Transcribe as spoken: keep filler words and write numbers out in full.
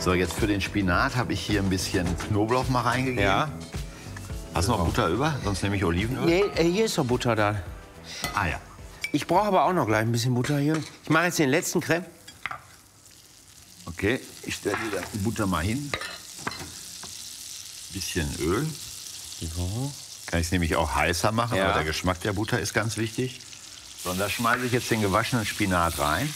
So, jetzt für den Spinat habe ich hier ein bisschen Knoblauch mal reingegeben. Ja. Hast du noch Butter über? Sonst nehme ich Olivenöl. Nee, äh, hier ist doch Butter da. Ah ja. Ich brauche aber auch noch gleich ein bisschen Butter hier. Ich mache jetzt den letzten Creme. Okay, ich stelle die Butter mal hin. Bisschen Öl. So. Kann ich es nämlich auch heißer machen, Ja. aber der Geschmack der Butter ist ganz wichtig. So, und da schmeiße ich jetzt den gewaschenen Spinat rein.